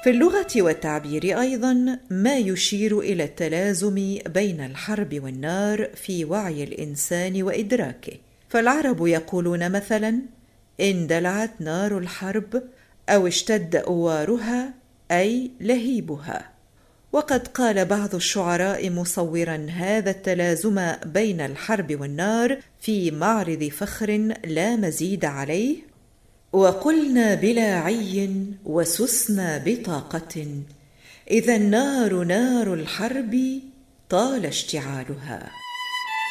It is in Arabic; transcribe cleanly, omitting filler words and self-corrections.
في اللغة والتعبير أيضاً ما يشير إلى التلازم بين الحرب والنار في وعي الإنسان وإدراكه. فالعرب يقولون مثلاً: اندلعت نار الحرب، أو اشتد أوارها، أي لهيبها. وقد قال بعض الشعراء مصوراً هذا التلازم بين الحرب والنار في معرض فخر لا مزيد عليه: وقلنا بلا عي وسسنا بطاقة، إذا النار نار الحرب طال اشتعالها.